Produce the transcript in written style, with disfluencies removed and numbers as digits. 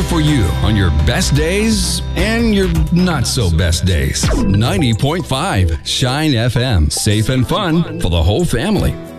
here for you on your best days and your not so best days. 90.5 Shine FM. Safe and fun for the whole family.